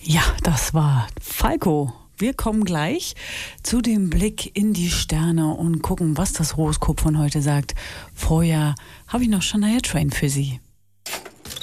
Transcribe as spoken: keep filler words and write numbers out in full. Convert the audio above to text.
Ja, das war Falco. Wir kommen gleich zu dem Blick in die Sterne und gucken, was das Horoskop von heute sagt. Vorher habe ich noch Shania Twain für Sie.